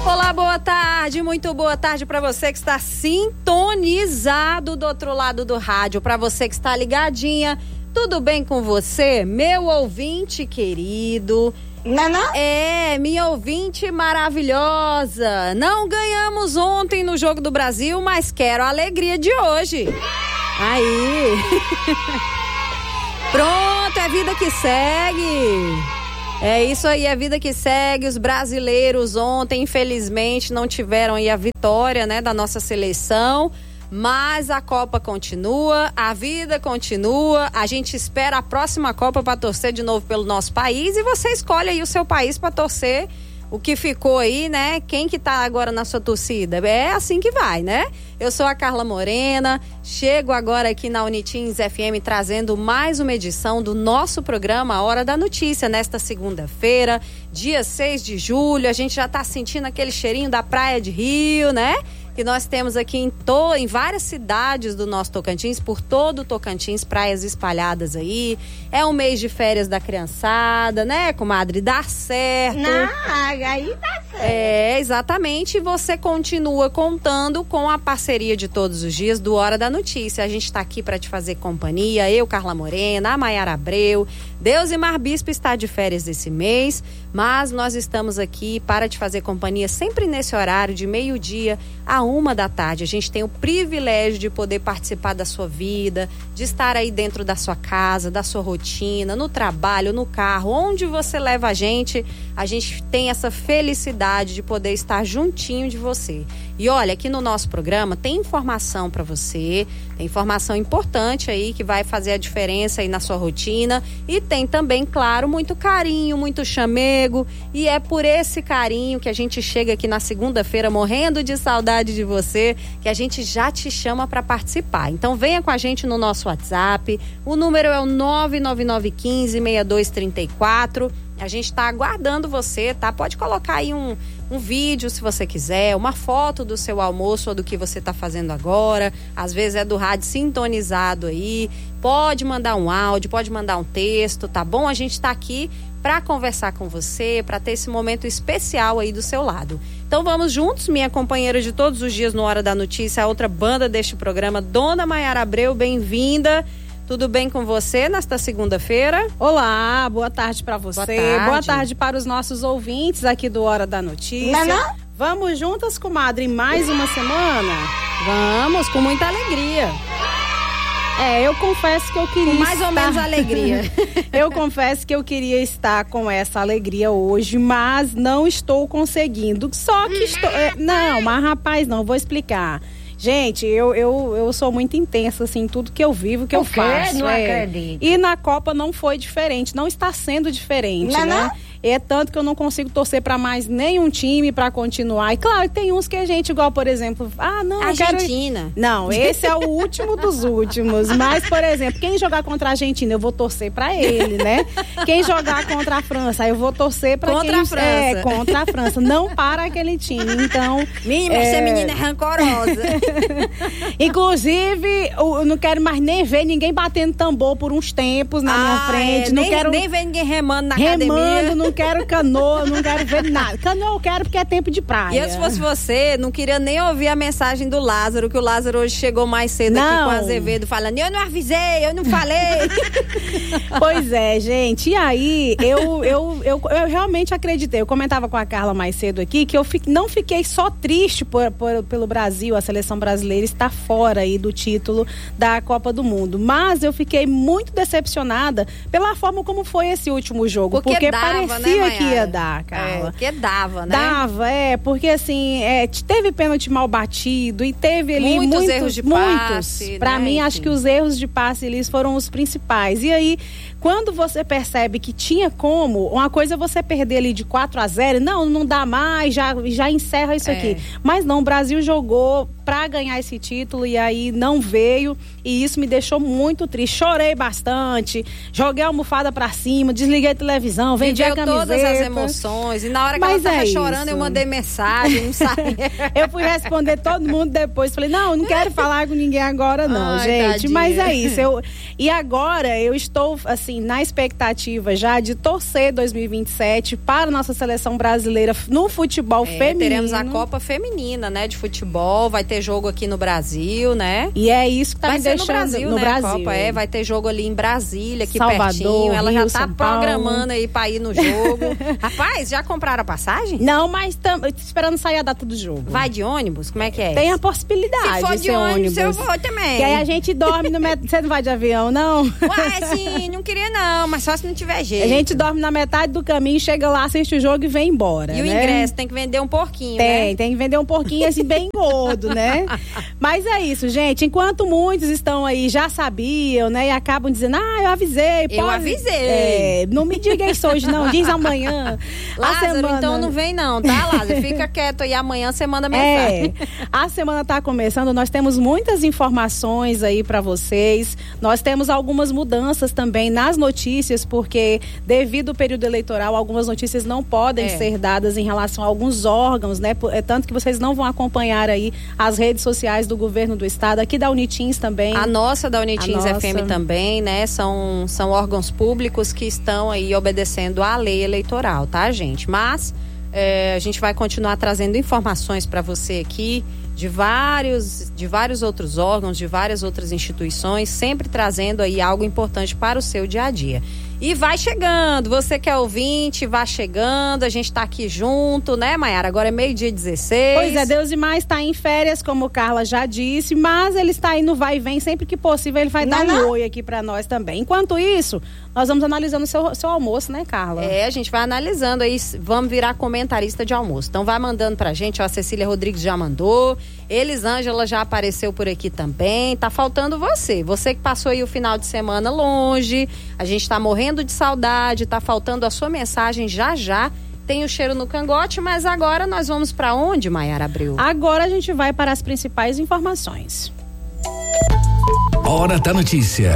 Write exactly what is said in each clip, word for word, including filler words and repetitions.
Olá, boa tarde, muito boa tarde para você que está sintonizado do outro lado do rádio, para você que está ligadinha. Tudo bem com você, meu ouvinte querido? Não, não? É, minha ouvinte maravilhosa. Não ganhamos ontem no Jogo do Brasil, mas quero a alegria de hoje. Aí. Pronto, é vida que segue. É isso aí, a vida que segue. Os brasileiros ontem, infelizmente, não tiveram aí a vitória, né, da nossa seleção. Mas a Copa continua, a vida continua, a gente espera a próxima Copa para torcer de novo pelo nosso país e você escolhe aí o seu país para torcer o que ficou aí, né? Quem que tá agora na sua torcida? É assim que vai, né? Eu sou a Carla Morena, chego agora aqui na Unitins F M trazendo mais uma edição do nosso programa A Hora da Notícia, nesta segunda-feira, dia seis de julho. A gente já tá sentindo aquele cheirinho da praia de Rio, né? Que nós temos aqui em, to, em várias cidades do nosso Tocantins, por todo o Tocantins, praias espalhadas aí. É um mês de férias da criançada, né, comadre? Dá certo. Não, aí dá certo. É, exatamente. E você continua contando com a parceria de todos os dias do Hora da Notícia. A gente está aqui para te fazer companhia. Eu, Carla Morena, a Maiara Abreu. Deusimar Bispo está de férias esse mês, mas nós estamos aqui para te fazer companhia sempre nesse horário de meio-dia a uma da tarde. A gente tem o privilégio de poder participar da sua vida, de estar aí dentro da sua casa, da sua rotina, no trabalho, no carro, onde você leva a gente, a gente tem essa felicidade de poder estar juntinho de você. E olha, aqui no nosso programa tem informação para você, tem informação importante aí que vai fazer a diferença aí na sua rotina e tem também, claro, muito carinho, muito chamego, e é por esse carinho que a gente chega aqui na segunda-feira morrendo de saudade de você, que a gente já te chama para participar. Então venha com a gente no nosso WhatsApp, o número é o nove nove nove um cinco, seis dois três quatro. A gente está aguardando você, tá? Pode colocar aí um, um vídeo, se você quiser, uma foto do seu almoço ou do que você está fazendo agora. Às vezes é do rádio sintonizado aí. Pode mandar um áudio, pode mandar um texto, tá bom? A gente está aqui para conversar com você, para ter esse momento especial aí do seu lado. Então vamos juntos, minha companheira de todos os dias no Hora da Notícia, a outra banda deste programa, Dona Maiara Abreu, bem-vinda. Tudo bem com você nesta segunda-feira? Olá, boa tarde para você. Boa tarde. Boa tarde para os nossos ouvintes aqui do Hora da Notícia. Não, não? Vamos juntas, comadre, mais uma semana? Vamos, com muita alegria. É, eu confesso que eu queria com mais estar... ou menos alegria. Eu confesso que eu queria estar com essa alegria hoje, mas não estou conseguindo. Só que estou... É, não, mas rapaz, não, vou explicar. Gente, eu, eu, eu sou muito intensa, assim, tudo que eu vivo, que eu faço. Não é. acredito. E na Copa não foi diferente, não está sendo diferente, Não, né? não? É tanto que eu não consigo torcer para mais nenhum time para continuar. E claro, tem uns que a gente, igual, por exemplo, ah, não, eu quero... Argentina. Não, esse é o último dos últimos. Mas, por exemplo, quem jogar contra a Argentina, eu vou torcer para ele, né? Quem jogar contra a França, eu vou torcer para quem... Contra a França. É, contra a França, não para aquele time. Então, Menina, é... essa menina é rancorosa. Inclusive, eu não quero mais nem ver ninguém batendo tambor por uns tempos na ah, minha frente. É, não nem, quero nem ver ninguém remando na remando, academia. não quero canoa, não quero ver nada. Canoa eu quero porque é tempo de praia. E eu, se fosse você, não queria nem ouvir a mensagem do Lázaro, que o Lázaro hoje chegou mais cedo não. aqui com o Azevedo, falando, eu não avisei, eu não falei. Pois é, gente. E aí, eu, eu, eu, eu realmente acreditei. Eu comentava com a Carla mais cedo aqui que eu fi, não fiquei só triste por, por, pelo Brasil, a seleção brasileira está fora aí do título da Copa do Mundo. Mas eu fiquei muito decepcionada pela forma como foi esse último jogo. Porque, porque dava, parecia né, que ia dar, Carla. É, porque dava, né? Dava, é, porque assim, é, teve pênalti mal batido e teve ali muitos, muitos erros de muitos. passe. Pra né? mim, Enfim. acho que os erros de passe eles foram os principais. E aí, quando você percebe que tinha como, uma coisa é você perder ali de quatro a zero, não, não dá mais, já, já encerra isso É. aqui. Mas não, o Brasil jogou para ganhar esse título e aí não veio, e isso me deixou muito triste. Chorei bastante, joguei a almofada pra cima, desliguei a televisão, vendi a camiseta. Todas as emoções, e na hora que Mas ela tava é chorando isso. eu mandei mensagem, não sabia. Eu fui responder todo mundo depois, falei, não, não quero falar com ninguém agora não, Ai, gente, tadinha. mas é isso. Eu, e agora eu estou, assim, na expectativa já de torcer dois mil e vinte e sete para a nossa seleção brasileira no futebol É, feminino. teremos a Copa Feminina, né, de futebol, vai ter jogo aqui no Brasil, né? E é isso que tá vai me ser deixando no Brasil, no né? Brasil. Copa, é, vai ter jogo ali em Brasília, aqui Salvador, pertinho. Ela Rio, já tá São Paulo. programando aí pra ir no jogo. Rapaz, já compraram a passagem? Não, mas estamos esperando sair a data do jogo. Vai de ônibus? Como é que é? Tem a possibilidade. Se for de de ônibus, ônibus, eu vou também. Que aí a gente dorme no met... Você não vai de avião, não? Ué, sim, não queria não, mas só se não tiver jeito. A gente dorme na metade do caminho, chega lá, assiste o jogo e vem embora. E o né? ingresso tem que vender um porquinho, Tem, né? tem que vender um porquinho assim bem gordo, né? Mas é isso, gente. Enquanto muitos estão aí, já sabiam, né? E acabam dizendo, ah, eu avisei. Eu pode... avisei. É, não me diga isso hoje, não. Diz amanhã. A Lázaro, semana... então não vem não, tá, Lázaro? Fica quieto aí, amanhã você manda mensagem. É, a semana tá começando, nós temos muitas informações aí para vocês. Nós temos algumas mudanças também nas notícias, porque devido ao período eleitoral, algumas notícias não podem É. ser dadas em relação a alguns órgãos, né? É tanto que vocês não vão acompanhar aí as redes sociais do governo do estado, aqui da Unitins também. A nossa da Unitins A F M nossa. também, né? São, são órgãos públicos que estão aí obedecendo à lei eleitoral, tá, gente? Mas é, a gente vai continuar trazendo informações para você aqui de vários, de vários outros órgãos, de várias outras instituições, sempre trazendo aí algo importante para o seu dia a dia. E vai chegando, você que é ouvinte, vai chegando, a gente tá aqui junto, né, Maiara? Agora é meio-dia e dezesseis. Pois é, Deus e Mais está em férias, como Carla já disse, mas ele está aí no vai e vem, sempre que possível ele vai Não, dar um não. oi aqui para nós também. Enquanto isso, nós vamos analisando o seu, seu almoço, né, Carla? É, a gente vai analisando aí, vamos virar comentarista de almoço. Então vai mandando pra gente, ó, a Cecília Rodrigues já mandou, Elisângela já apareceu por aqui também, tá faltando você. Você que passou aí o final de semana longe, a gente tá morrendo de saudade, tá faltando a sua mensagem já já. Tem o cheiro no cangote, mas agora nós vamos pra onde, Maiara Abreu? Agora a gente vai para as principais informações. Hora da notícia.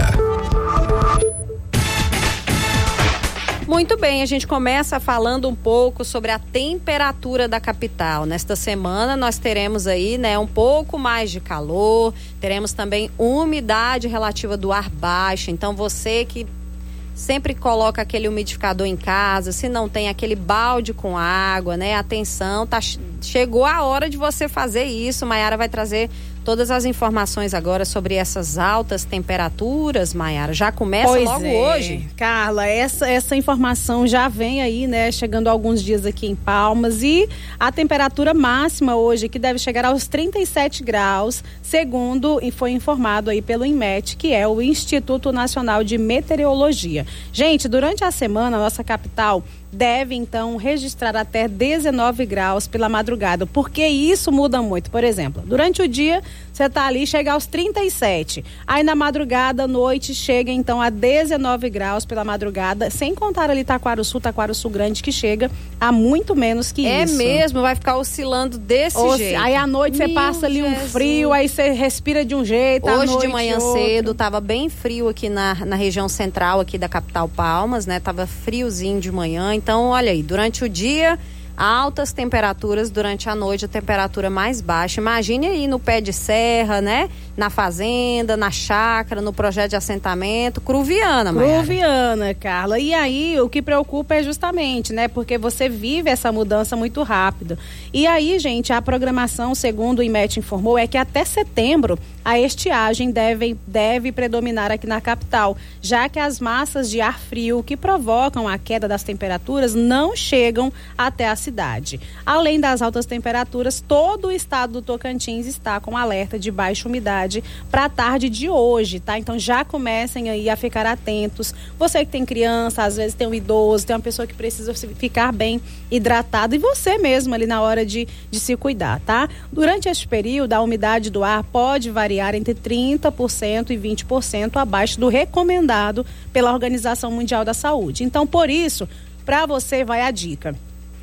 Muito bem, a gente começa falando um pouco sobre a temperatura da capital. Nesta semana nós teremos aí, né, um pouco mais de calor, teremos também umidade relativa do ar baixa. Então você que sempre coloca aquele umidificador em casa, se não tem aquele balde com água, né? Atenção, tá, chegou a hora de você fazer isso. Maiara vai trazer todas as informações agora sobre essas altas temperaturas, Maiara. Já começa Pois logo é. hoje. Carla, essa, essa informação já vem aí, né? Chegando alguns dias aqui em Palmas, e a temperatura máxima hoje, que deve chegar aos trinta e sete graus, segundo e foi informado aí pelo INMET, que é o Instituto Nacional de Meteorologia. Gente, durante a semana, a nossa capital deve então registrar até dezenove graus pela madrugada, porque isso muda muito. Por exemplo, durante o dia você tá ali, chega aos trinta e sete, aí na madrugada, à noite, chega então a dezenove graus pela madrugada, sem contar ali Taquarussu, Taquarussu Grande, que chega a muito menos que É isso. mesmo, vai ficar oscilando desse Ou se- jeito. Aí à noite você Meu passa ali um Jesus. frio, aí você respira de um jeito, à Hoje noite de manhã outro. cedo tava bem frio aqui na, na região central aqui da capital Palmas, né? Tava friozinho de manhã. Então, olha aí, durante o dia, altas temperaturas, durante a noite a temperatura mais baixa. Imagine aí no pé de serra, né? Na fazenda, na chácara, no projeto de assentamento, Cruviana, Maiara. Cruviana, Carla. E aí, o que preocupa é justamente, né? Porque você vive essa mudança muito rápido. E aí, gente, a programação, segundo o INMET informou, é que até setembro a estiagem deve, deve predominar aqui na capital, já que as massas de ar frio que provocam a queda das temperaturas não chegam até a cidade. Além das altas temperaturas, todo o estado do Tocantins está com alerta de baixa umidade para a tarde de hoje, tá? Então já comecem aí a ficar atentos. Você que tem criança, às vezes tem um idoso, tem uma pessoa que precisa ficar bem hidratado, e você mesmo ali na hora de, de se cuidar, tá? Durante este período, a umidade do ar pode variar entre trinta por cento e vinte por cento abaixo do recomendado pela Organização Mundial da Saúde. Então, por isso, para você vai a dica.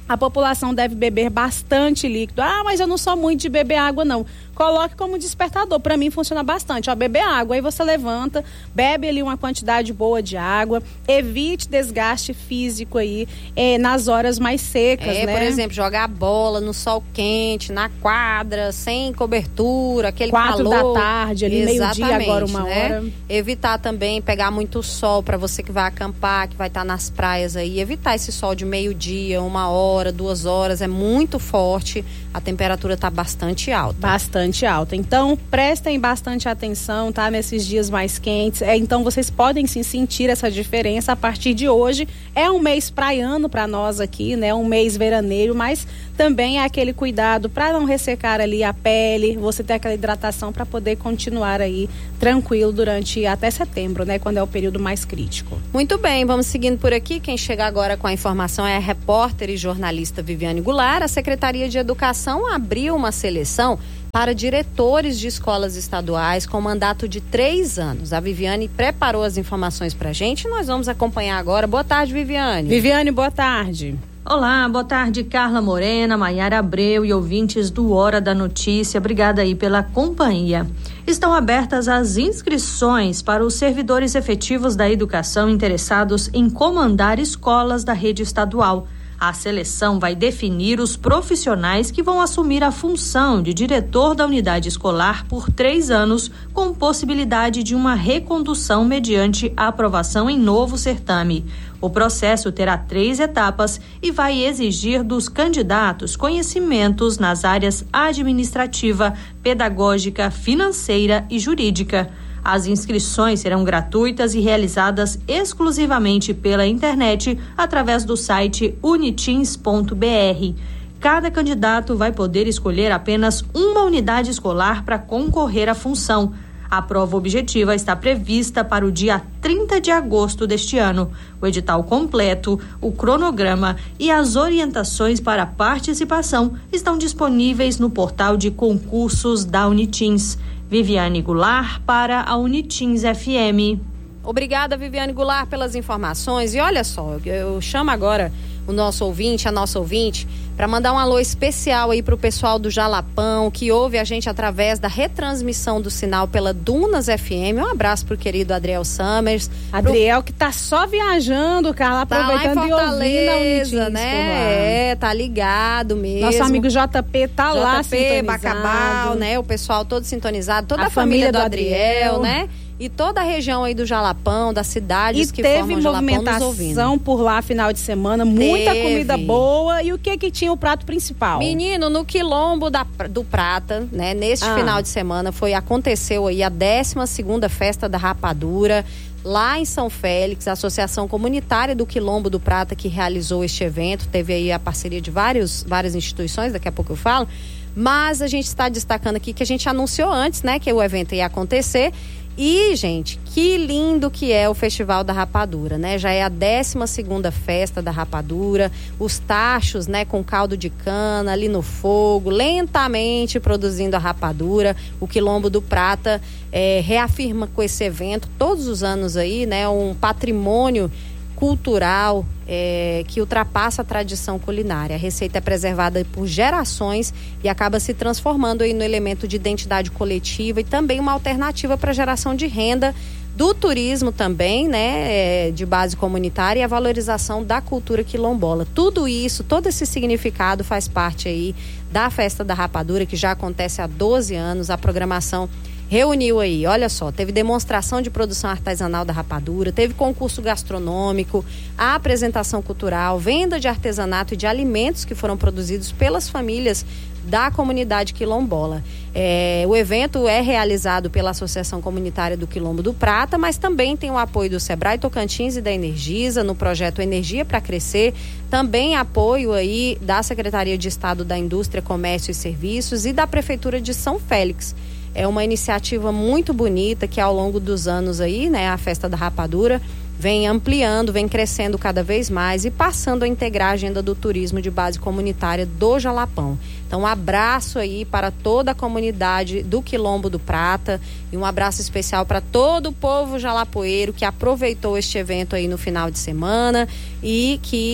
A população deve beber bastante líquido. Ah, mas eu não sou muito de beber água, não. Coloque como despertador. Para mim funciona bastante. Ó, beber água. Aí você levanta, bebe ali uma quantidade boa de água. Evite desgaste físico aí eh, nas horas mais secas, é, né? Por exemplo, jogar bola no sol quente, na quadra, sem cobertura, aquele Quatro calor. da tarde, ali meio-dia, agora uma né? hora. Evitar também pegar muito sol para você que vai acampar, que vai estar nas praias aí. Evitar esse sol de meio-dia, uma hora, duas horas. É muito forte. A temperatura está bastante alta. Bastante alta. Então, prestem bastante atenção, tá? Nesses dias mais quentes. É, então, vocês podem sim sentir essa diferença a partir de hoje. É um mês praiano para nós aqui, né? Um mês veraneiro, mas também é aquele cuidado para não ressecar ali a pele, você ter aquela hidratação para poder continuar aí tranquilo durante até setembro, né? Quando é o período mais crítico. Muito bem, vamos seguindo por aqui. Quem chega agora com a informação é a repórter e jornalista Viviane Goulart. A Secretaria de Educação abriu uma seleção para diretores de escolas estaduais com mandato de três anos. A Viviane preparou as informações para a gente e nós vamos acompanhar agora. Boa tarde, Viviane. Viviane, boa tarde. Olá, boa tarde, Carla Morena, Maiara Abreu e ouvintes do Hora da Notícia. Obrigada aí pela companhia. Estão abertas as inscrições para os servidores efetivos da educação interessados em comandar escolas da rede estadual. A seleção vai definir os profissionais que vão assumir a função de diretor da unidade escolar por três anos, com possibilidade de uma recondução mediante a aprovação em novo certame. O processo terá três etapas e vai exigir dos candidatos conhecimentos nas áreas administrativa, pedagógica, financeira e jurídica. As inscrições serão gratuitas e realizadas exclusivamente pela internet através do site unitins ponto b r. Cada candidato vai poder escolher apenas uma unidade escolar para concorrer à função. A prova objetiva está prevista para o dia trinta de agosto deste ano. O edital completo, o cronograma e as orientações para a participação estão disponíveis no portal de concursos da Unitins. Viviane Goulart para a Unitins F M. Obrigada, Viviane Goulart, pelas informações. E olha só, eu chamo agora o nosso ouvinte, a nossa ouvinte, para mandar um alô especial aí para o pessoal do Jalapão, que ouve a gente através da retransmissão do sinal pela Dunas F M. Um abraço pro querido Adriel Summers. Adriel pro... que tá só viajando, Carla, aproveitando tá e ouvindo a Unitins, né? É, tá ligado mesmo. Nosso amigo J P tá J P, lá sintonizado. Bacabal, né? O pessoal todo sintonizado, toda a, a família, família do, do Adriel, Adriel, né? E toda a região aí do Jalapão, das cidades e que formam o Jalapão nos ouvindo. E teve movimentação por lá final de semana, muita teve. comida boa. E o que que tinha o prato principal? Menino, no Quilombo da, do Prata, né? Neste ah. final de semana foi, aconteceu aí a décima segunda Festa da Rapadura, lá em São Félix, a Associação Comunitária do Quilombo do Prata que realizou este evento. Teve aí a parceria de vários, várias instituições, daqui a pouco eu falo. Mas a gente está destacando aqui que a gente anunciou antes, né? Que o evento ia acontecer. E, gente, que lindo que é o Festival da Rapadura, né? Já é a décima segunda festa da rapadura, os tachos, né, com caldo de cana ali no fogo, lentamente produzindo a rapadura. O Quilombo do Prata é, reafirma com esse evento, todos os anos aí, né, um patrimônio cultural é, que ultrapassa a tradição culinária. A receita é preservada por gerações e acaba se transformando aí no elemento de identidade coletiva e também uma alternativa para a geração de renda do turismo também, né, é, de base comunitária e a valorização da cultura quilombola. Tudo isso, todo esse significado faz parte aí da Festa da Rapadura, que já acontece há doze anos. A programação reuniu aí, olha só, teve demonstração de produção artesanal da rapadura, teve concurso gastronômico, a apresentação cultural, venda de artesanato e de alimentos que foram produzidos pelas famílias da comunidade quilombola. É, o evento é realizado pela Associação Comunitária do Quilombo do Prata, mas também tem o apoio do Sebrae Tocantins e da Energisa no projeto Energia para Crescer, também apoio aí da Secretaria de Estado da Indústria, Comércio e Serviços e da Prefeitura de São Félix. É uma iniciativa muito bonita que ao longo dos anos aí, né, a Festa da Rapadura vem ampliando, vem crescendo cada vez mais e passando a integrar a agenda do turismo de base comunitária do Jalapão. Então, um abraço aí para toda a comunidade do Quilombo do Prata e um abraço especial para todo o povo jalapoeiro que aproveitou este evento aí no final de semana e que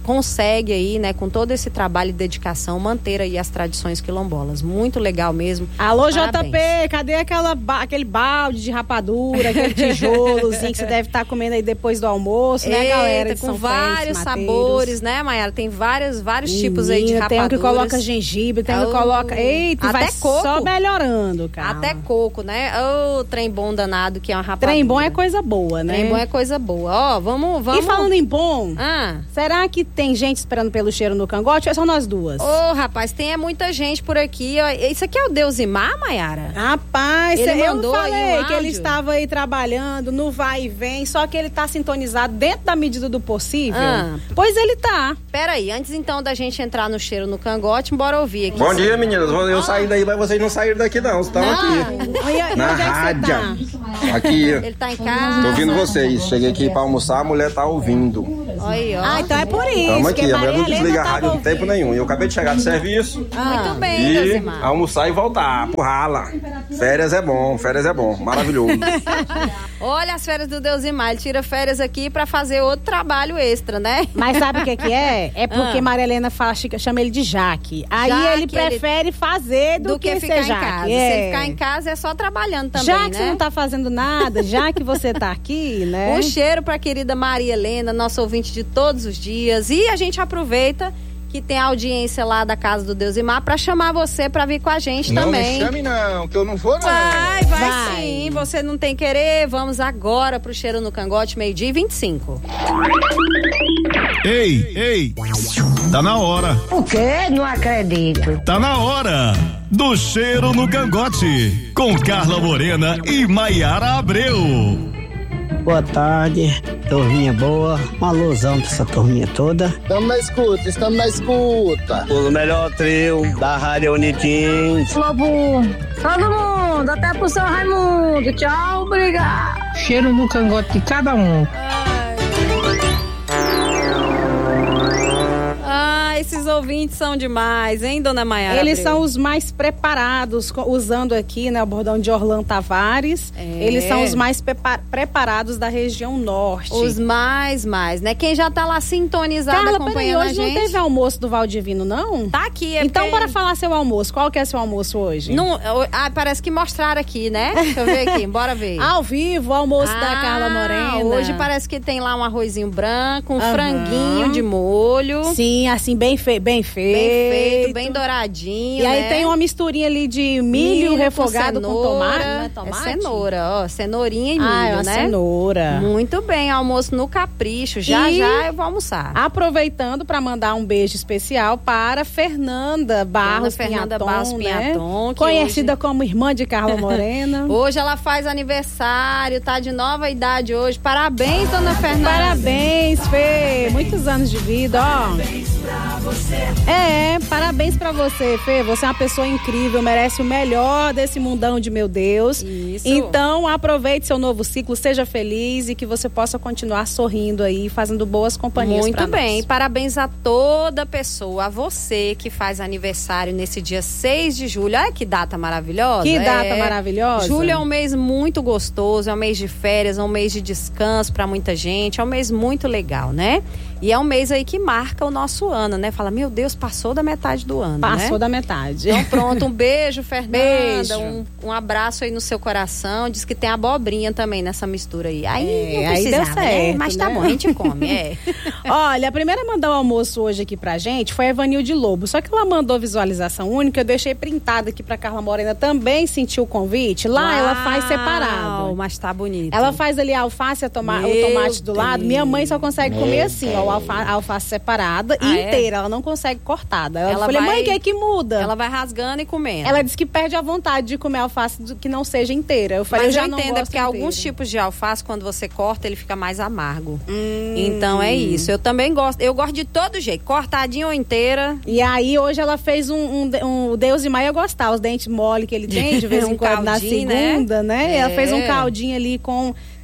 consegue aí, né, com todo esse trabalho e dedicação, manter aí as tradições quilombolas. Muito legal mesmo. Alô, Parabéns. J P, cadê aquela, aquele balde de rapadura, aquele tijolozinho que você deve estar comendo aí depois do almoço, né, Eita, galera? De com São vários Félix, sabores, né, Mayara? Tem vários, vários Menina, tipos aí de rapaduras. Tem um que coloca gengibre, tem um que coloca... Eita, até vai coco. Só melhorando, cara. Até coco, né? Ô, trem bom danado que é uma rapadura. Trem bom é coisa boa, né? Trem bom é coisa boa. Ó, vamos, vamos... E falando em bom, ah. será que tem gente esperando pelo cheiro no cangote ou são nós duas? Ô, oh, rapaz, tem é muita gente por aqui. Ó. Isso aqui é o Deusimar, Mayara? Rapaz, ele eu mandou falei aí um que ele estava aí trabalhando no vai e vem, só que ele tá sintonizado dentro da medida do possível. Ah. Pois ele tá. Peraí, antes então da gente entrar no cheiro no cangote, bora ouvir aqui. Bom dia, meninas. Eu ah. saí daí, mas vocês não saíram daqui não, estão aqui. Olha, na onde rádio. É que você tá? Aqui. Ele tá em casa. Tô ouvindo vocês. Cheguei aqui pra almoçar, a mulher tá ouvindo. Aí, ó. Ah, então é por isso. Tamo aqui, a mulher não desliga a tá rádio tempo nenhum. E eu acabei de chegar de serviço. Ah. Muito bem, e Deusimar. almoçar e voltar pro rala. Férias é bom, férias é bom. Maravilhoso. Olha as férias do Deusimar. Ele tira férias aqui pra fazer outro trabalho extra, né? Mas sabe o que que é? É porque ah. Maria Helena fala, chama ele de Jaque. Aí Jaque, ele prefere ele... fazer do, do que, que ficar ser em casa. É. Se ele ficar em casa é só trabalhando também, já que né? você não tá fazendo nada, já que você tá aqui, né? Um cheiro pra querida Maria Helena, nossa ouvinte de todos os dias. E a gente aproveita que tem a audiência lá da Casa do Deusimar pra chamar você pra vir com a gente não também. Não me chame não, que eu não vou não. Vai, vai, vai sim, você não tem querer. Vamos agora pro Cheiro no Cangote, meio-dia e vinte e cinco. Ei, ei, tá na hora. O quê? Não acredito. Tá na hora do Cheiro no Cangote, com Carla Morena e Maiara Abreu. Boa tarde, turminha boa, uma alusão pra essa turminha toda. Estamos na escuta, estamos na escuta. O melhor trio da Rádio Unitins. Lobo, todo mundo, até pro seu Raimundo, tchau, obrigado. Cheiro no cangote de cada um. Esses ouvintes são demais, hein, dona Maiara? Eles Abreu? são os mais preparados, usando aqui, né, o bordão de Orlando Tavares. É. Eles são os mais prepa- preparados da região norte. Os mais, mais, né? Quem já tá lá sintonizado, Carla, acompanhando peraí, a hoje gente. não teve almoço do Valdivino, não? Tá aqui. É então, porque... bora falar seu almoço. Qual que é seu almoço hoje? Não, ah, parece que mostraram aqui, né? Deixa eu ver aqui, bora ver. Ao vivo, o almoço ah, da Carla Morena. Hoje parece que tem lá um arrozinho branco, um uhum. franguinho de molho. Sim, assim, bem, fe- bem feito. Bem feito, bem douradinho, E aí né? tem uma misturinha ali de milho, milho refogado com, com tomate. Não é tomate? É cenoura, ó, cenourinha e milho, ah, é uma né? cenoura. Muito bem, almoço no capricho. Já, e já eu vou almoçar. Aproveitando para mandar um beijo especial para Fernanda Barros Fernanda Pinhaton, Barros Pinhaton, né? Conhecida hoje... como irmã de Carla Morena. Hoje ela faz aniversário, tá de nova idade hoje. Parabéns, dona Fernanda. Parabéns, Fê. Muitos anos de vida, ó. Parabéns pra você. É, parabéns pra você, Fê. Você é uma pessoa incrível, merece o melhor desse mundão de meu Deus. Isso. Então, aproveite seu novo ciclo, seja feliz e que você possa continuar sorrindo aí, fazendo boas companhias. Muito pra bem. nós. Parabéns a toda pessoa, a você que faz aniversário nesse dia seis de julho. Olha que data maravilhosa. Que data é. maravilhosa. Julho é um mês muito gostoso, é um mês de férias, é um mês de descanso pra muita gente, é um mês muito legal, né? E é um mês aí que marca o nosso ano, né? Fala, meu Deus, passou da metade do ano, Passou né? da metade. Então pronto, um beijo, Fernanda. Beijo. Um, um abraço aí no seu coração. Diz que tem abobrinha também nessa mistura aí. Aí É, não aí precisava, deu certo, né? Mas tá né? bom, a gente come, é. Olha, a primeira a mandar o almoço hoje aqui pra gente foi a Evanilde Lobo. Só que ela mandou visualização única, eu deixei printada aqui pra Carla Morena também sentir o convite. Lá Uau, ela faz separado. Mas tá bonito. Ela faz ali a alface e a toma- o tomate do lado. Minha mãe só consegue Meu comer assim, ó, Deus. a alfa- a alface separada Ah, e é? inteira. Ela não consegue cortada. Ela, Ela falei, vai- mãe, o que é que muda? Ela vai rasgando e comendo. Ela disse que perde a vontade de comer alface do- que não seja inteira. Eu falei, Mas eu eu, já não entendo, é gosto porque inteira. alguns tipos de alface, quando você corta, ele fica mais amargo. Hum. Então é isso. Eu também gosto. Eu gosto de todo jeito, cortadinha ou inteira. E aí, hoje ela fez um, um, um Deus e Maia gostar, os dentes mole que ele tem, de vez em Um quando na caldinho, segunda, né? né? Ela É. fez um caldinho ali com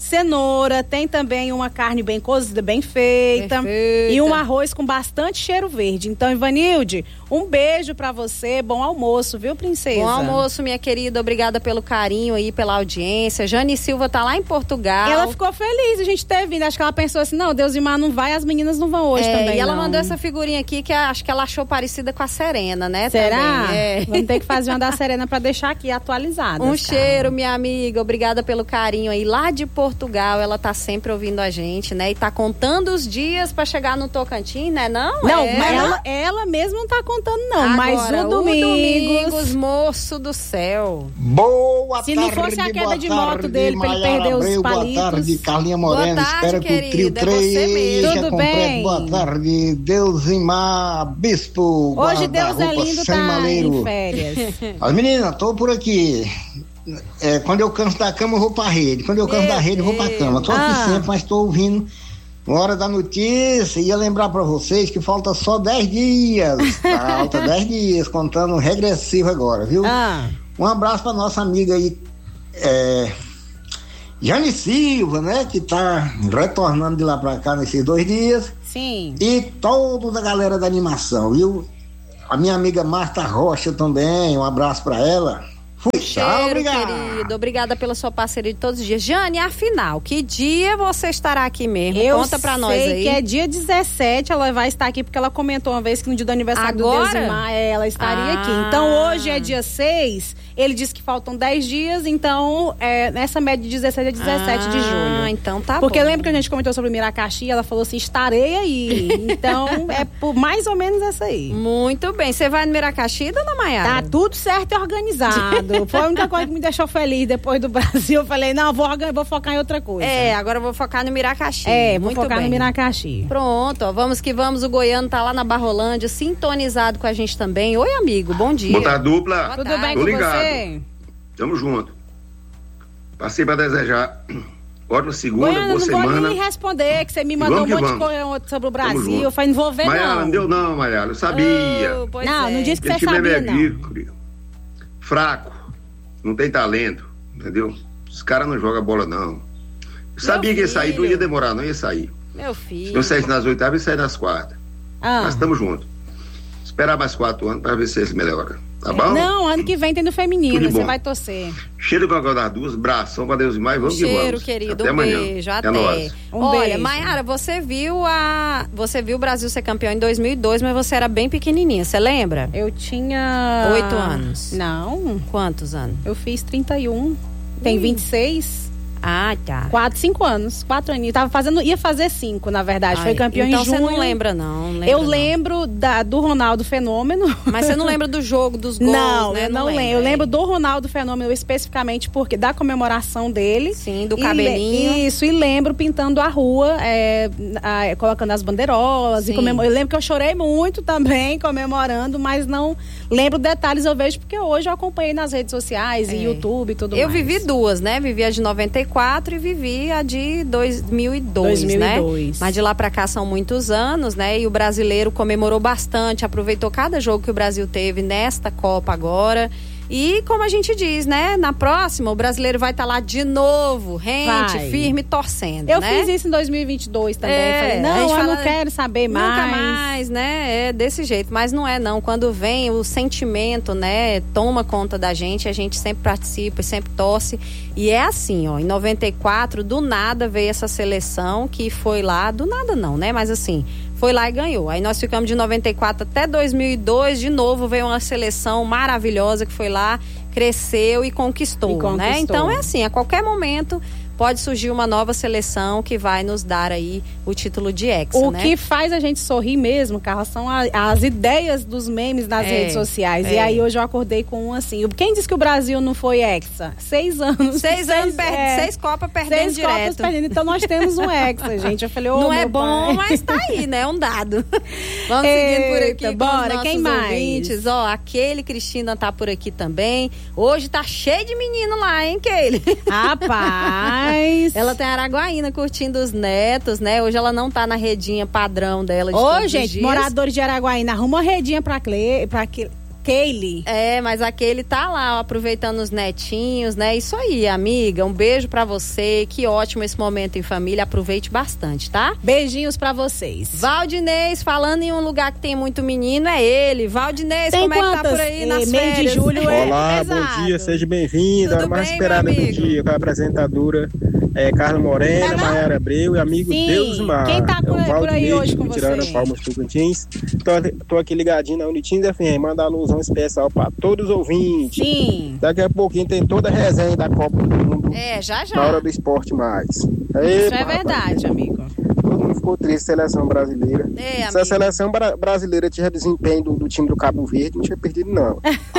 cenoura, tem também uma carne bem cozida, bem feita, Perfeita. E um arroz com bastante cheiro verde. Então, Ivanilde, um beijo pra você, bom almoço, viu, princesa? Bom almoço, minha querida, obrigada pelo carinho aí, pela audiência. Jane Silva tá lá em Portugal. Ela ficou feliz a gente ter vindo, acho que ela pensou assim, não, Deus e Mar não vai, as meninas não vão hoje é, também, E ela não. mandou essa figurinha aqui que acho que ela achou parecida com a Serena, né? Será? É. Vamos ter que fazer uma da Serena pra deixar aqui atualizada. Um cheiro, minha amiga, obrigada pelo carinho aí, lá de Portugal, ela tá sempre ouvindo a gente, né? E tá contando os dias pra chegar no Tocantins, né? Não, Não, é. mas ela, ela mesma não tá contando não, Agora, mas o Domingos... o Domingos, moço do céu. Boa Se tarde, não fosse a queda boa de tarde, moto dele pra ele Maiara perder os Abreu, palitos. Boa tarde, Carlinha Morena. Boa tarde, Espero que o trio querida, é você mesmo. três Tudo bem? Boa tarde, Deusimar Bispo. Hoje Deus é guarda-roupa lindo, sem tá maleiro. em férias. As meninas, tô por aqui. É, quando eu canso da cama, eu vou pra rede. Quando eu canso Meu da rede, eu vou pra cama. Tô aqui Ah. sempre, mas tô ouvindo Hora da Notícia. Ia lembrar pra vocês que falta só dez dias. Falta dez dias, contando regressivo agora, viu? Ah. Um abraço pra nossa amiga aí, é, Jane Silva, né? Que tá retornando de lá pra cá nesses dois dias. Sim. E toda a galera da animação, viu? A minha amiga Marta Rocha também, um abraço pra ela. Fui, tchau, Cheiro, obrigado. querido. Obrigada pela sua parceria de todos os dias. Jane, afinal, que dia você estará aqui mesmo? Eu Conta pra nós sei aí. que é dia dezessete, ela vai estar aqui, porque ela comentou uma vez que no dia do aniversário Agora? do Deusimar, é, ela estaria Ah. aqui. Então, hoje é dia seis, ele disse que faltam dez dias, então, é, nessa média de dezessete a dezessete de julho. Ah, então tá Porque bom. lembra que a gente comentou sobre Miracaxi, ela falou assim, estarei aí. Então, é por mais ou menos essa aí. Muito bem. Você vai no Miracaxi, dona Maiara? Tá tudo certo e organizado. Foi a única coisa que me deixou feliz depois do Brasil. Eu falei, não, vou, organ- vou focar em outra coisa. É, agora eu vou focar no Miracaxi. É, vou Muito focar bem. no Miracaxi. Pronto, ó, vamos que vamos. O goiano tá lá na Barrolândia, sintonizado com a gente também. Oi, amigo, bom dia. Boa tarde, dupla. Boa Tudo tarde. bem Tô com ligado. você? Tamo junto. Passei pra desejar ótima segunda, Goiano, boa não semana. vou nem responder, que você me mandou um vamos que monte de vamos. coisa sobre o Tamo Brasil. junto. Eu falei, não vou ver, Maiara, não. não deu não, Maiara, eu sabia. Oh, pois Não, é. não disse que Esse você time é sabia, não. medíocre, fraco, não tem talento, entendeu? Os caras não jogam bola, não. Eu sabia que ia sair, não filho. ia demorar, não ia sair. Meu Se filho. não saísse nas oitavas, ia sair nas quartas. Ah. Mas estamos juntos. Esperar mais quatro anos pra ver se eles melhoram. Tá bom? Não, ano que vem tem no feminino, Tudo de você bom. vai torcer. Cheiro com a das duas, bração pra Deus e mais, vamos que Cheiro, vamos. querido. Até Um amanhã. beijo, É até. nóis. Um Olha, beijo. Maiara, você viu a. Você viu o Brasil ser campeão em dois mil e dois, mas você era bem pequenininha, você lembra? Eu tinha... Oito anos. Não, Quantos anos? eu fiz trinta e um. Tem vinte e seis. Ah, tá. Quatro, cinco anos. Quatro aninhos. Tava fazendo, ia fazer cinco, na verdade. Foi Ai, campeão então em junho. você não lembra, não. não lembra, Eu não. lembro da, do Ronaldo Fenômeno. Mas você não lembra do jogo, dos gols, Não, né? eu não, lembro. Eu lembra, lembro do Ronaldo Fenômeno especificamente porque da comemoração dele. Sim, do E cabelinho. le- Isso, e lembro pintando a rua, é, a- colocando as bandeirolas. E Sim. comemor... Eu lembro que eu chorei muito também comemorando, mas não lembro detalhes, eu vejo porque hoje eu acompanhei nas redes sociais e É. YouTube e tudo Eu mais. vivi duas, né? Vivi a de noventa e quatro e vivi a de dois mil e dois, dois mil e dois. né? Mas de lá pra cá são muitos anos, né? E o brasileiro comemorou bastante, aproveitou cada jogo que o Brasil teve nesta Copa agora. E como a gente diz, né? Na próxima, o brasileiro vai estar lá de novo, rente, Vai. firme, torcendo, Eu né? fiz isso em dois mil e vinte e dois também. É, Falei, a não, gente eu fala, não quero saber mais. Nunca mais, né? É desse jeito. Mas não é, não. Quando vem o sentimento, né? Toma conta da gente, a gente sempre participa, sempre torce. E é assim, ó. Em noventa e quatro, do nada veio essa seleção que foi lá. Do nada não, né? Mas assim, foi lá e ganhou. Aí nós ficamos de noventa e quatro até dois mil e dois. De novo veio uma seleção maravilhosa que foi lá, cresceu e conquistou, E conquistou. né? Então é assim, a qualquer momento pode surgir uma nova seleção que vai nos dar aí o título de Hexa, O né? que faz a gente sorrir mesmo, Carla, são a- as ideias dos memes nas É, redes sociais. E é. aí hoje eu acordei com um assim. Quem disse que o Brasil não foi hexa? Seis anos. Seis anos, per- é, seis Copas perdendo seis direto. Copas perdendo. Então nós temos um hexa, gente. Eu falei, ô, Não é meu bom, pai. mas tá aí, né? É um dado. Vamos seguindo por Eita, aqui com bora, os nossos quem mais? ouvintes. Ó, aquele Cristina tá por aqui também. Hoje tá cheio de menino lá, hein, Keile? Rapaz. Ela tem Araguaína curtindo os netos, né? Hoje ela não tá na redinha padrão dela de Ô, todos os gente, dias. moradores de Araguaína, arruma uma redinha pra, Cle... pra, que... Keile. É, mas a Keile tá lá, ó, aproveitando os netinhos, né? Isso aí, amiga. Um beijo pra você. Que ótimo esse momento em família. Aproveite bastante, tá? Beijinhos pra vocês. Valdinês, falando em um lugar que tem muito menino, é ele. Valdinês, tem como quantas? É que tá por aí nas meio férias? de julho é Olá, pesado. bom dia, seja bem-vindo. A mais esperada do dia com a apresentadora é, Carla Morena, Maiara Abreu e amigo Sim. Deus Mar. Quem tá por, é o por aí hoje com tirando você? Palmas Tocantins. Tô, tô aqui ligadinho na Unitins F M, manda alusão especial pra todos os ouvintes. Sim. Daqui a pouquinho tem toda a resenha da Copa do Mundo. É, já já. Na hora do esporte mais. Epa, Isso é verdade, rapaz, amigo. Todo mundo ficou triste, seleção brasileira. É, Se a seleção bra- brasileira tinha desempenho do, do time do Cabo Verde, não tinha perdido, não.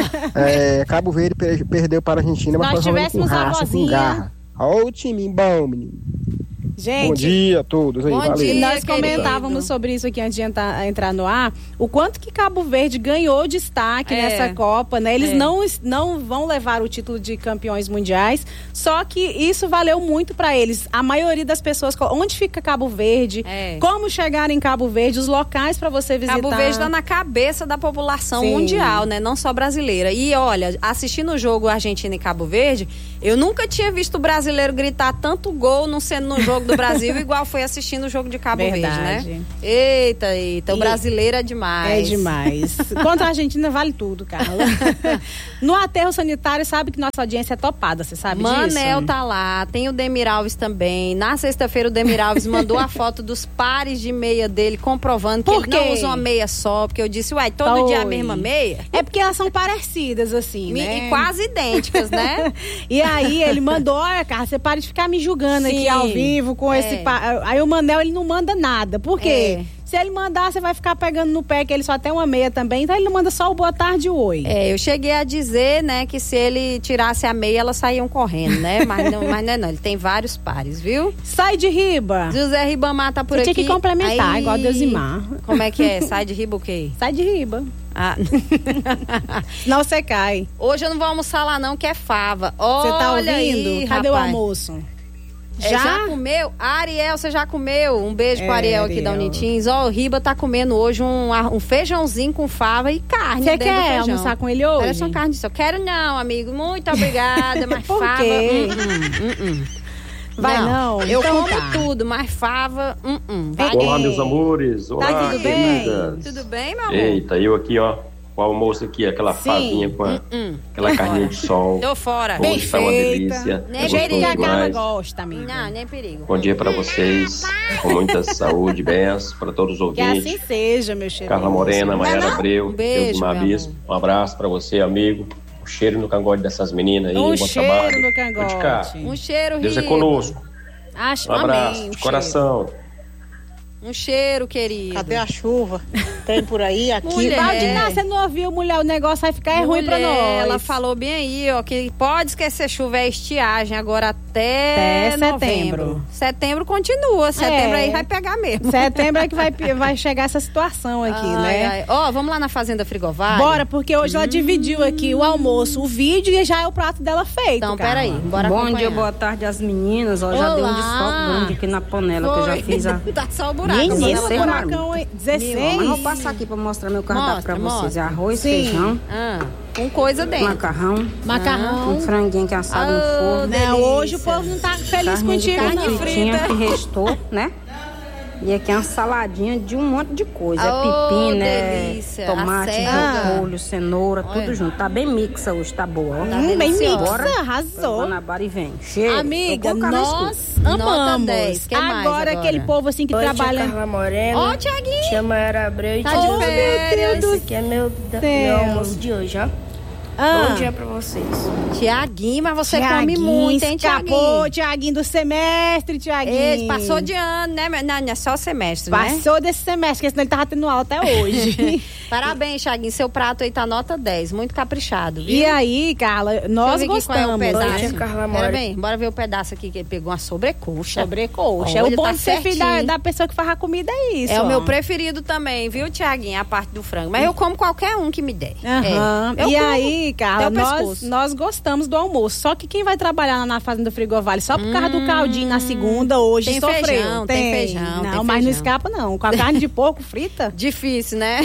é, Cabo Verde per- perdeu para a Argentina, mas Nós foi com tivéssemos a raça, com vozinha. garra. Olha o time bom, menino. Gente, bom dia a todos aí, bom valeu. dia. nós querido. comentávamos sobre isso aqui antes de entrar, entrar no ar, o quanto que Cabo Verde ganhou destaque É. nessa Copa, né? Eles É. não, não vão levar o título de campeões mundiais, só que isso valeu muito para eles. A maioria das pessoas, onde fica Cabo Verde, É. como chegar em Cabo Verde, os locais para você visitar. Cabo Verde tá na cabeça da população Sim. mundial, né? Não só brasileira. E olha, assistindo o jogo Argentina e Cabo Verde, eu nunca tinha visto o brasileiro gritar tanto gol não sendo no jogo do Brasil, igual foi assistindo o jogo de Cabo Verdade. Verde, né? Eita, eita, o E- brasileiro é demais. É demais. Contra a Argentina vale tudo, Carla. No aterro sanitário, sabe que nossa audiência é topada, você sabe Manel disso? tá lá, tem o Demir Alves também. Na sexta-feira o Demir Alves mandou a foto dos pares de meia dele, comprovando que Por ele não quê? usa uma meia só, porque eu disse, uai, todo dia a Oi. mesma meia? É porque elas são parecidas, assim, Me- né? E quase idênticas, né? E aí ele mandou, olha, cara, você para de ficar me julgando Sim. aqui ao vivo com É. esse... Pa... Aí o Manel, ele não manda nada. Por quê? É. Se ele mandar, você vai ficar pegando no pé, que ele só tem uma meia também. Então ele não manda só o boa tarde e o oi. É, eu cheguei a dizer, né, que se ele tirasse a meia, elas saíam correndo, né? Mas não, mas não é não, ele tem vários pares, viu? Sai de riba. José Ribamar tá por Você aqui. tinha que complementar, Aí- igual Deusimar. Como é que é? Sai de riba o quê? Sai de riba. Ah. Senão você cai. Hoje eu não vou almoçar lá não, que é fava. Olha Você tá ouvindo? aí, Cadê o rapaz. almoço? É, Já? já comeu? Ariel, você já comeu? Um beijo É, pro Ariel aqui da Ariel. Unitins. Ó, o Riba tá comendo hoje um, ar- um feijãozinho com fava e carne Você dentro do quer feijão. almoçar com ele hoje? Parece uma carne disso. Eu quero não, amigo. Muito obrigada, mas Por fava... quê? hum, hum, hum, hum. Vai não? Eu Então como tá. tudo, mas fava... Hum, hum. Vai. Olá, meus amores. Olá, Tá tudo bem? queridas. Tudo bem, meu amor? Eita, eu aqui, ó, o almoço aqui, aquela Sim. favinha com a, Hum, aquela tô carninha fora. de sol. Tô fora. Hoje tá uma delícia. Nem É perigo gostoso que a Carla demais. gosta, amiga. Não, nem perigo. Bom dia pra vocês, com muita saúde, bênçãos para todos os Que ouvintes. assim seja, meu cheiro. Carla Morena, Maiara Abreu, Um beijo, Deus meu Bispo. Um abraço pra você, amigo. Um cheiro no cangote dessas meninas aí. Um bom cheiro trabalho. no Vou de cá. cangote. Um cheiro, Deus é Riba. conosco. Acho, Um abraço, amém, um de coração. Um cheiro, querido. Cadê a chuva? Tem por aí, aqui. Mulher. Valdinah, você não ouviu, mulher? O negócio vai ficar é ruim pra Mulher, nós. Ela falou bem aí, ó, que pode esquecer chuva, é estiagem agora até, Até novembro. setembro. Setembro continua, setembro É. aí vai pegar mesmo. Setembro é que vai, vai chegar essa situação aqui, Ai, né? ai. Ó, vamos lá na Fazenda Frigovar? Bora, porque hoje ela dividiu aqui o almoço, o vídeo e já é o prato dela feito. Então, Carla. peraí, bora Bom acompanhar. dia, boa tarde às meninas. Ó, já deu um Olá. desfoque grande aqui na panela que eu já Foi. fiz a. Tá só o buraco. Menina, Panela dezesseis do Buracão, hein? dezesseis. Mas vou passar aqui pra mostrar meu cardápio Mostra, pra vocês. mostra. É arroz, Sim. feijão, Ah, com coisa dentro. macarrão, Macarrão. um franguinho que é assado no Ah, forno. Não, delícia. hoje o povo não tá feliz Carne contigo, de não. fritinha frita. que restou, né? E aqui é uma saladinha de um monte de coisa. Oh, é pepino, delícia. é tomate, Acelga. repolho, cenoura, Olha. tudo junto. Tá bem mixa hoje, tá boa. ó. Tá Hum, bem deliciosa. mixa, Bora. arrasou. Guanabara e vem. Cheiro. Amiga, Eu vou colocar no nós escuro. amamos. dez. Quem mais agora, agora? aquele povo assim que Oi, trabalha... tia Carla Morena. Ó, Tiaguinho. Tia Maiara Abreu. Tá tia de Deus. férias. Esse aqui é meu, da- céu. meu almoço de hoje, ó. Ah. Bom dia pra vocês. Tiaguinho, mas você come Tiaguinho, muito, hein, escapou, Tiaguinho? Tiaguinho do semestre, Tiaguinho. Ele passou de ano, né? Não, não é só semestre, né? Passou desse semestre, porque senão ele tava tendo aula até hoje. Parabéns, Tiaguinho. Seu prato aí tá nota dez. Muito caprichado, viu? E aí, Carla, nós Deixa eu ver aqui qual é o gostamos. pedaço. Oi, tia Carla Pera Moura. bem, bora ver o pedaço aqui que ele pegou uma sobrecoxa. Sobrecoxa. É Olha, o bom tá de ser filho da, certinho. da pessoa que faz a comida, é isso. É o ó. meu preferido também, viu, Tiaguinho? A parte do frango. Mas eu como qualquer um que me der. Aham. É. Eu E como aí, Carla, até o nós, pescoço. nós gostamos do almoço. Só que quem vai trabalhar lá na Fazenda Frigovar só por causa do caldinho na segunda, hoje Tem sofreu. feijão, tem feijão, Não, tem mas não feijão. escapa não. Com a carne de porco frita. Difícil, né? Bora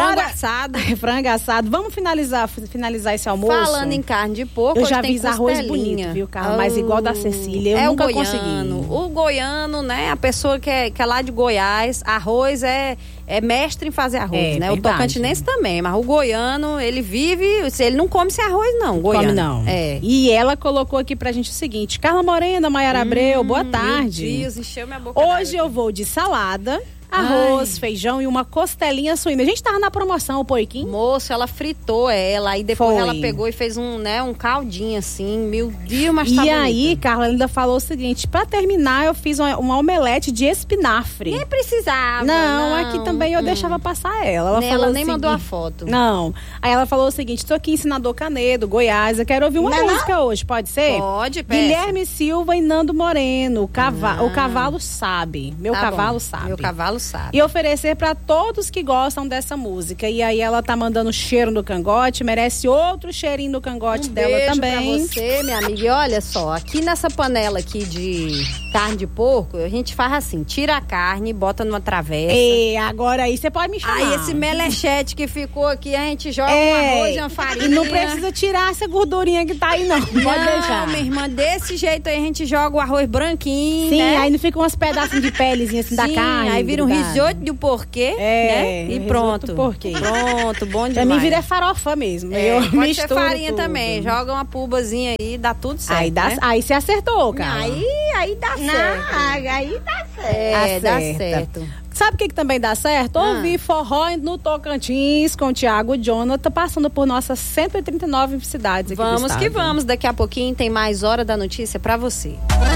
Frango assado. Frango assado. Vamos finalizar, finalizar esse almoço? Falando em carne de porco, eu já tem fiz arroz bonito, viu, Carla? Mas igual da Cecília, eu é nunca o goiano. consegui. O goiano, né? A pessoa que é, que é lá de Goiás, arroz é... é mestre em fazer arroz, é, né? Verdade. O tocantinense também, mas o goiano, ele vive, ele não come sem arroz não, goiano. Come não. É. E ela colocou aqui pra gente o seguinte: Carla Morena, Maiara hum, Abreu, boa tarde. Meu Deus, encheu minha boca. Hoje eu vou de salada, arroz, Ai. feijão e uma costelinha suína. A gente tava na promoção, o porquinho. Moço, ela fritou ela e depois Foi. ela pegou e fez um, né, um caldinho assim. Meu Deus, mas e tá E bonita. aí, Carla ainda falou o seguinte: pra terminar, eu fiz uma, uma omelete de espinafre. Nem precisava. Não, não. aqui também eu hum. deixava passar ela. Ela, nem, falou ela nem seguinte, mandou a foto. Não. Aí ela falou o seguinte: tô aqui em Senador Canedo, Goiás. Eu quero ouvir uma não, música não? hoje, pode ser? Pode, peça. Guilherme Silva e Nando Moreno. Cava ah. O cavalo sabe. Meu tá cavalo bom. sabe. Meu cavalo sabe. E oferecer para todos que gostam dessa música. E aí ela tá mandando cheiro no cangote, merece outro cheirinho no cangote um dela beijo também. Pra você, minha amiga. E olha só, aqui nessa panela aqui de carne de porco, a gente faz assim, tira a carne, bota numa travessa. E agora aí você pode me chamar. Aí esse melechete que ficou aqui, a gente joga é, um arroz e uma farinha. E não precisa tirar essa gordurinha que tá aí não, pode não, deixar. Minha irmã, desse jeito aí a gente joga o arroz branquinho, Sim, né? aí não fica uns pedacinhos de pelezinha assim Sim, da carne. aí vira um risoto do porquê, é, né? E pronto. Porquê. Pronto, bom demais. Pra mim vira farofa mesmo. É, eu pode ser farinha tudo. também, joga uma pubazinha aí, dá tudo certo. Aí, dá, né? aí você acertou, cara. Aí, aí dá Não, certo. aí dá certo. É, dá Acerta. certo. Sabe o que, que também dá certo? Ah. Ouvir forró no Tocantins com o Thiago e Jonathan, passando por nossas cento e trinta e nove cidades aqui do Vamos estado. que vamos, daqui a pouquinho tem mais Hora da Notícia pra você.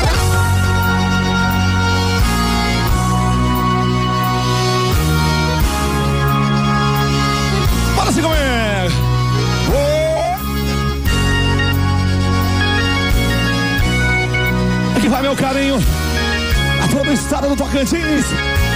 Bora se comer! Aqui vai meu carinho a todo o estado do Tocantins.